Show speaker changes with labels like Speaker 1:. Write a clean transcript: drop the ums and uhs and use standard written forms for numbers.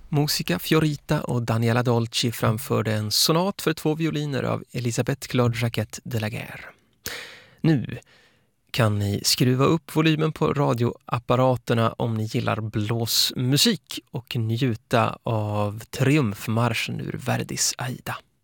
Speaker 1: Musica Fiorita och Daniela Dolci framförde en sonat för 2 violiner av Elisabeth Claude Jacquet de la Guerre. Nu kan ni skruva upp volymen på radioapparaterna om ni gillar blåsmusik och njuta av triumfmarschen ur Verdis Aida.